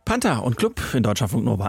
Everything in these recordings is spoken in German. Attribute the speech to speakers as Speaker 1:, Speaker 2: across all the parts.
Speaker 1: Panther und Club in Deutschlandfunk Nova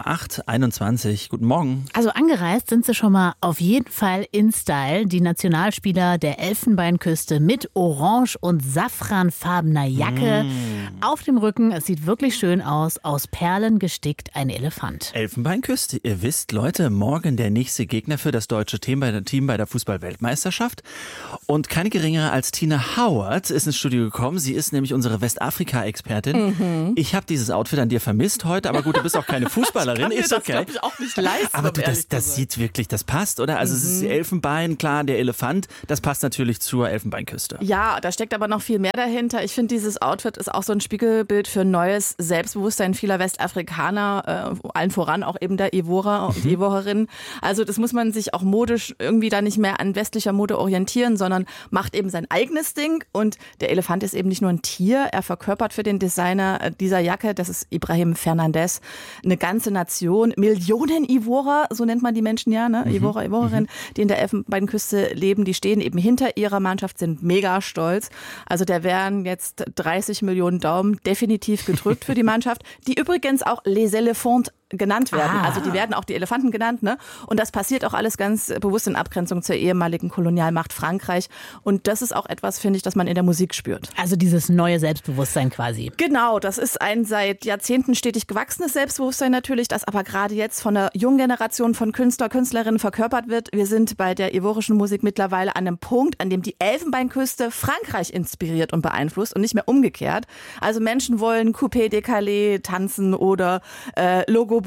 Speaker 1: 8:21. Guten Morgen.
Speaker 2: Also angereist sind sie schon mal auf jeden Fall in Style. Die Nationalspieler der Elfenbeinküste mit orange- und safranfarbener Jacke. Auf dem Rücken, es sieht wirklich schön aus Perlen gestickt, ein Elefant.
Speaker 1: Elfenbeinküste, ihr wisst, Leute, morgen der nächste Gegner für das deutsche Team bei der Fußball-Weltmeisterschaft. Und keine geringere als Tina Howard ist ins Studio gekommen. Sie ist nämlich unsere Westafrika-Expertin. Ich habe dieses Outfit an dir vermisst heute, aber gut, du bist auch keine Fußballerin.
Speaker 2: Ich kann mir das, glaube ich, auch nicht leisten.
Speaker 1: Aber du, das sieht wirklich, das passt, oder? Also es ist Elfenbein, klar, der Elefant, das passt natürlich zur Elfenbeinküste.
Speaker 3: Ja, da steckt aber noch viel mehr dahinter. Ich finde, dieses Outfit ist auch so ein Spiegelbild für neues Selbstbewusstsein vieler Westafrikaner, allen voran auch eben der Ivorer und Ivorerinnen. Also das muss man sich auch modisch irgendwie da nicht mehr an westlicher Mode orientieren, sondern macht eben sein eigenes Ding. Und der Elefant ist eben nicht nur ein Tier, er verkörpert für den Designer dieser Jacke, das ist Ibrahim Fernandez, eine ganze Nation, Millionen Ivorer, so nennt man die Menschen ja, ne? Ivorer, Ivorerinnen, die in der Elfenbeinküste leben, die stehen eben hinter ihrer Mannschaft, sind mega stolz. Also da werden jetzt 30 Millionen Daumen definitiv gedrückt für die Mannschaft, die übrigens auch Les Elephants genannt werden. Also die werden auch die Elefanten genannt, ne? Und das passiert auch alles ganz bewusst in Abgrenzung zur ehemaligen Kolonialmacht Frankreich. Und das ist auch etwas, finde ich, das man in der Musik spürt.
Speaker 2: Also dieses neue Selbstbewusstsein quasi.
Speaker 3: Genau, das ist ein seit Jahrzehnten stetig gewachsenes Selbstbewusstsein natürlich, das aber gerade jetzt von der jungen Generation von Künstler, Künstlerinnen verkörpert wird. Wir sind bei der ivorischen Musik mittlerweile an einem Punkt, an dem die Elfenbeinküste Frankreich inspiriert und beeinflusst und nicht mehr umgekehrt. Also Menschen wollen Coupé décalé tanzen oder Logobie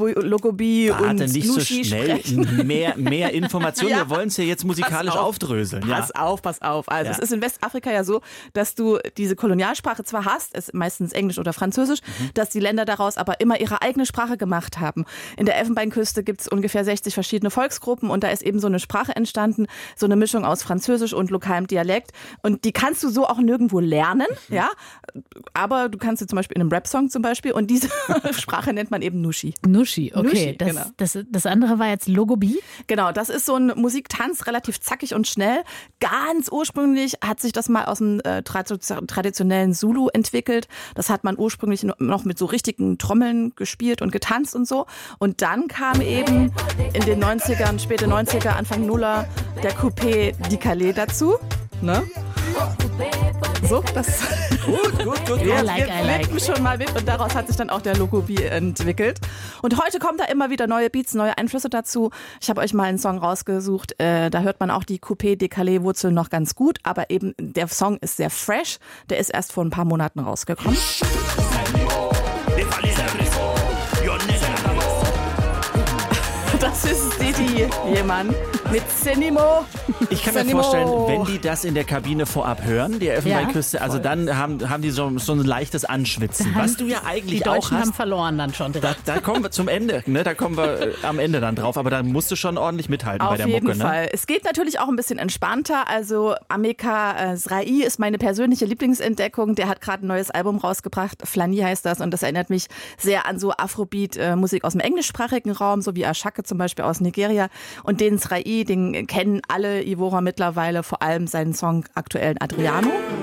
Speaker 3: und
Speaker 1: nicht so schnell.
Speaker 3: sprechen.
Speaker 1: Mehr Informationen.
Speaker 3: Ja.
Speaker 1: Wir wollen es ja jetzt musikalisch aufdröseln.
Speaker 3: Pass auf. Also es ist in Westafrika ja so, dass du diese Kolonialsprache zwar hast, ist meistens Englisch oder Französisch, dass die Länder daraus aber immer ihre eigene Sprache gemacht haben. In der Elfenbeinküste gibt es ungefähr 60 verschiedene Volksgruppen und da ist eben so eine Sprache entstanden, so eine Mischung aus Französisch und lokalem Dialekt. Und die kannst du so auch nirgendwo lernen, ja. Aber du kannst sie zum Beispiel in einem Rap-Song zum Beispiel und diese Sprache nennt man eben Nushi.
Speaker 2: Nushi, okay.
Speaker 3: Nushi, genau.
Speaker 2: Das andere war jetzt Logobie?
Speaker 3: Genau, das ist so ein Musiktanz, relativ zackig und schnell. Ganz ursprünglich hat sich das mal aus dem traditionellen Zulu entwickelt. Das hat man ursprünglich noch mit so richtigen Trommeln gespielt und getanzt und so. Und dann kam eben in den 90ern, späte 90er, Anfang Nuller der Coupé décalé dazu. Ne? So, das
Speaker 1: Gut.
Speaker 3: wir
Speaker 2: I like.
Speaker 3: flippen schon mal mit und daraus hat sich dann auch der Logobie entwickelt. Und heute kommen da immer wieder neue Beats, neue Einflüsse dazu. Ich habe euch mal einen Song rausgesucht, da hört man auch die Coupé décalé Wurzeln noch ganz gut, aber eben der Song ist sehr fresh, der ist erst vor ein paar Monaten rausgekommen. Das ist Didi jemand mit Senimo.
Speaker 1: Ich kann mir vorstellen, wenn die das in der Kabine vorab hören, die Elfenbeinküste, also dann haben die so ein leichtes Anschwitzen. Was du ja eigentlich
Speaker 2: Die
Speaker 1: auch
Speaker 2: Deutschen haben
Speaker 1: hast.
Speaker 2: verloren dann schon direkt.
Speaker 1: Da kommen wir zum Ende, ne? Da kommen wir am Ende dann drauf, aber da musst du schon ordentlich mithalten bei der
Speaker 3: Auf jeden
Speaker 1: Mucke.
Speaker 3: Fall.
Speaker 1: Ne?
Speaker 3: Es geht natürlich auch ein bisschen entspannter. Also Ameka Srai ist meine persönliche Lieblingsentdeckung. Der hat gerade ein neues Album rausgebracht. Flani heißt das und das erinnert mich sehr an so Afrobeat-Musik aus dem englischsprachigen Raum, so wie Ashake zum Beispiel aus Nigeria. Und den Srai, den kennen alle Ivorer mittlerweile, vor allem seinen Song aktuellen Adriano.